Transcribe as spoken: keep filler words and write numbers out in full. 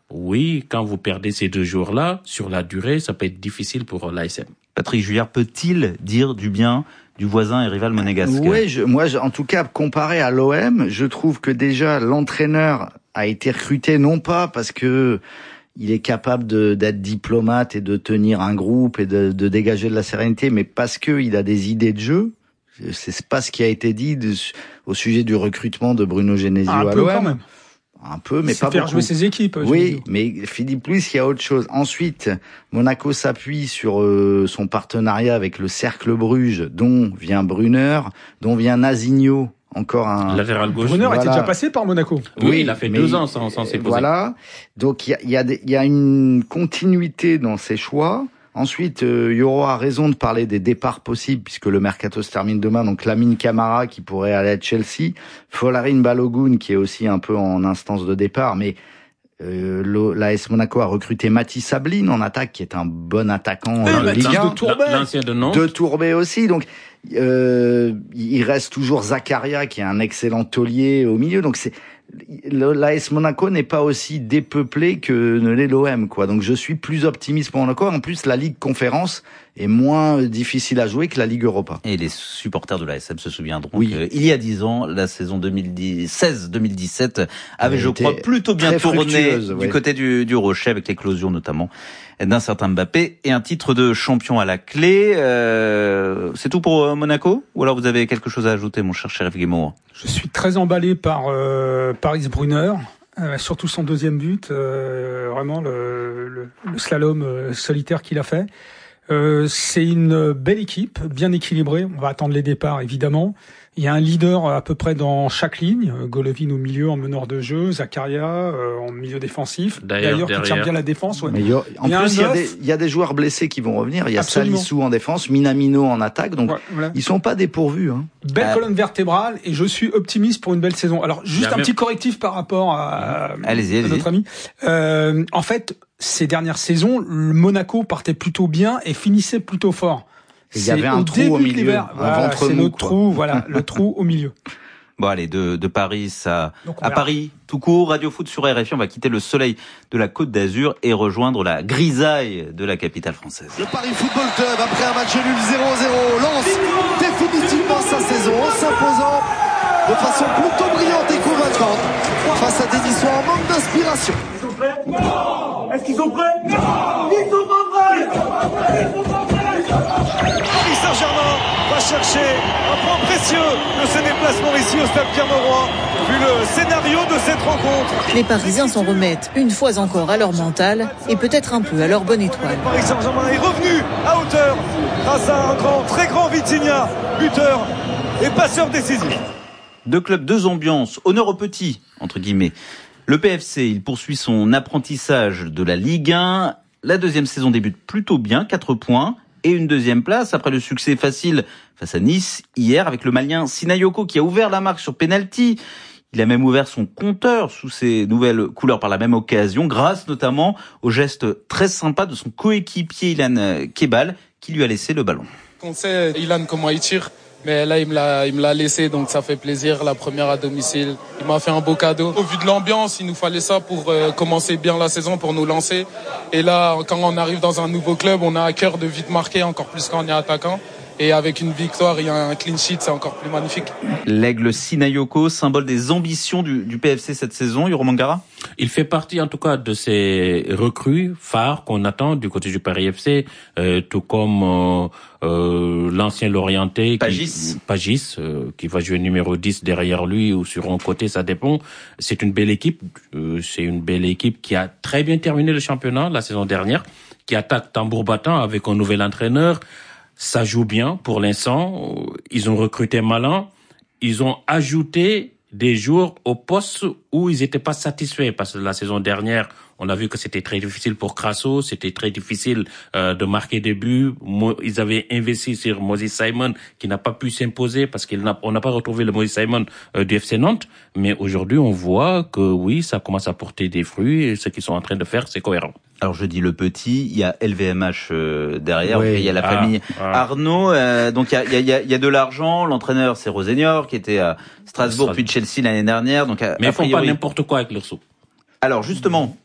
oui, quand vous perdez ces deux jours-là, sur la durée, ça peut être difficile pour l'A S M. Patrick Juillard peut-il dire du bien du voisin et rival monégasque? Oui, je, moi, je, en tout cas, comparé à l'O M, je trouve que déjà l'entraîneur a été recruté non pas parce que il est capable de, d'être diplomate et de tenir un groupe et de, de dégager de la sérénité, mais parce que il a des idées de jeu. C'est pas ce qui a été dit de, au sujet du recrutement de Bruno Genesio ah, à l'O M. Quand même. Un peu, mais c'est pas faire beaucoup. jouer ses équipes. Oui, mais Philippe Luis, il y a autre chose. Ensuite, Monaco s'appuie sur euh, son partenariat avec le Cercle Bruges, dont vient Brunner, dont vient Nazinho, encore un latéral gauche. Brunner voilà. était déjà passé par Monaco. Oui, oui il a fait deux ans sans, sans s'y poser. Voilà. Donc il y a, il y a, des, il y a une continuité dans ses choix. Ensuite, euh, Yoro a raison de parler des départs possibles puisque le mercato se termine demain. Donc Lamine Camara qui pourrait aller à Chelsea, Folarin Balogun qui est aussi un peu en instance de départ, mais euh, l'A S Monaco a recruté Mathis Sabline en attaque qui est un bon attaquant oui, en bah, Ligue un. De Tourbet. L'ancien de Nantes. De Tourbet aussi. Donc euh, il reste toujours Zakaria qui est un excellent taulier au milieu. Donc c'est l'A S Monaco n'est pas aussi dépeuplé que ne l'est l'O M, quoi. Donc je suis plus optimiste pour Monaco. En plus, la Ligue Conférence est moins difficile à jouer que la Ligue Europa. Et les supporters de l'A S M se souviendront oui. qu'il y a dix ans, la saison deux mille seize deux mille dix-sept avait, je crois, plutôt bien tourné du ouais. côté du, du Rocher, avec l'éclosion notamment d'un certain Mbappé et un titre de champion à la clé. Euh, c'est tout pour Monaco? Ou alors vous avez quelque chose à ajouter, mon cher Chérif Guémour? Je suis très emballé par euh, Paris Brunner, euh, surtout son deuxième but, euh, vraiment le, le, le slalom euh, solitaire qu'il a fait. Euh, c'est une belle équipe, bien équilibrée. On va attendre les départs, évidemment. Il y a un leader à peu près dans chaque ligne. Golovin au milieu, en meneur de jeu. Zakaria euh, en milieu défensif. D'ailleurs, D'ailleurs qui tient bien la défense. Ouais. Mais il y a, en il y a plus, il y, a des, il y a des joueurs blessés qui vont revenir. Il y a Absolument. Salissou en défense, Minamino en attaque. Donc, ouais, voilà. Ils sont pas dépourvus. Hein. Belle euh... colonne vertébrale et je suis optimiste pour une belle saison. Alors, juste un même... petit correctif par rapport à, allez-y, à allez-y. notre ami. Euh, en fait, ces dernières saisons, le Monaco partait plutôt bien et finissait plutôt fort. Il y avait un trou au milieu, un voilà, ventre c'est mou. notre trou, voilà, le trou au milieu. Bon allez, de, de Paris à, à Paris, tout court, Radio Foot sur R F I, on va quitter le soleil de la Côte d'Azur et rejoindre la grisaille de la capitale française. Le Paris Football Club, après un match nul zéro zéro, lance définitivement sa saison en s'imposant de façon plutôt brillante et convaincante face à des Niçois en manque d'inspiration. Ils sont prêts? Non! Est-ce qu'ils sont prêts? Non! Ils sont pas prêts! Ils sont pas prêts! Ils sont pas prêts! Paris Saint-Germain va chercher un point précieux de ce déplacement ici au Stade Pierre-Mauroy, vu le scénario de cette rencontre. Les Parisiens s'en remettent une fois encore à leur mental et peut-être un peu à leur bonne étoile. Paris Saint-Germain est revenu à hauteur grâce à un grand, très grand Vitinha, buteur et passeur décisif. Deux clubs, deux ambiances, honneur aux petits, entre guillemets. Le P F C, il poursuit son apprentissage de la Ligue un. La deuxième saison débute plutôt bien, quatre points. Et une deuxième place après le succès facile face à Nice hier avec le Malien Sinayoko qui a ouvert la marque sur penalty. Il a même ouvert son compteur sous ses nouvelles couleurs par la même occasion, grâce notamment au geste très sympa de son coéquipier Ilan Kebal qui lui a laissé le ballon. On sait Ilan comment il tire, mais là il me l'a, il me l'a laissé, donc ça fait plaisir. La première à domicile, il m'a fait un beau cadeau. Au vu de l'ambiance, il nous fallait ça pour euh, commencer bien la saison, pour nous lancer. Et là, quand on arrive dans un nouveau club, on a à cœur de vite marquer, encore plus quand on est attaquant. Et avec une victoire, il y a un clean sheet, c'est encore plus magnifique. L'aigle Sinayoko, symbole des ambitions du, du P F C cette saison, Yoro Mangara? Il fait partie en tout cas de ces recrues phares qu'on attend du côté du Paris F C, euh, tout comme euh, euh, l'ancien Lorientais Pagis, qui, Pagis euh, qui va jouer numéro dix derrière lui ou sur un côté, ça dépend. C'est une belle équipe, euh, c'est une belle équipe qui a très bien terminé le championnat la saison dernière, qui attaque tambour battant avec un nouvel entraîneur. Ça joue bien pour l'instant. Ils ont recruté malin. Ils ont ajouté des joueurs au poste où ils n'étaient pas satisfaits. Parce que la saison dernière, on a vu que c'était très difficile pour Crasso. C'était très difficile euh, de marquer des buts. Ils avaient investi sur Moses Simon qui n'a pas pu s'imposer parce qu'on n'a, n'a pas retrouvé le Moses Simon euh, du F C Nantes. Mais aujourd'hui, on voit que oui, ça commence à porter des fruits. Et ce qu'ils sont en train de faire, c'est cohérent. Alors je dis le petit, il y a L V M H euh, derrière, oui. Il y a la ah, famille ah. Arnaud, euh, donc il y a, il y, a, il y a de l'argent, l'entraîneur c'est Rosenior qui était à Strasbourg, Strasbourg. puis Chelsea l'année dernière. Donc à, Mais ils font priori... pas n'importe quoi avec leur sous. Alors justement,